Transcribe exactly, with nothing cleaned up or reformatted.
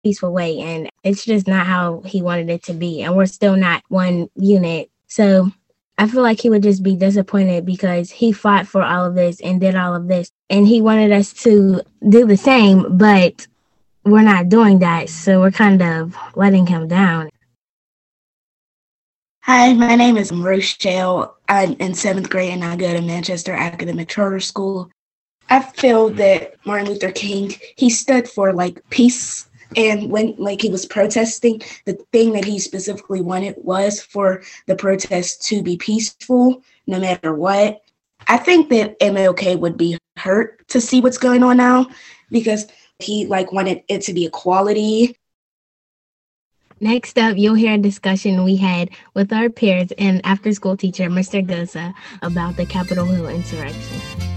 peaceful way. And it's just not how he wanted it to be. And we're still not one unit. So I feel like he would just be disappointed because he fought for all of this and did all of this. And he wanted us to do the same, but we're not doing that. So we're kind of letting him down. Hi, my name is Rochelle. I'm in seventh grade and I go to Manchester Academic Charter School. I feel that Martin Luther King, he stood for like peace. And when like he was protesting, the thing that he specifically wanted was for the protest to be peaceful, no matter what. I think that M L K would be hurt to see what's going on now because he like wanted it to be equality. Next up, you'll hear a discussion we had with our peers and after-school teacher, Mister Gosa, about the Capitol Hill insurrection.